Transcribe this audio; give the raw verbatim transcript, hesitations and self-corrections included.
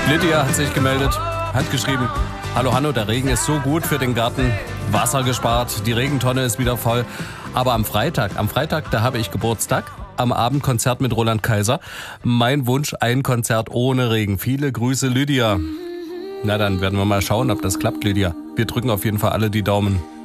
Lydia hat sich gemeldet, hat geschrieben: Hallo Hanno, der Regen ist so gut für den Garten. Wasser gespart, die Regentonne ist wieder voll. Aber am Freitag, am Freitag, da habe ich Geburtstag. Am Abend Konzert mit Roland Kaiser. Mein Wunsch, ein Konzert ohne Regen. Viele Grüße, Lydia. Na, dann werden wir mal schauen, ob das klappt, Lydia. Wir drücken auf jeden Fall alle die Daumen.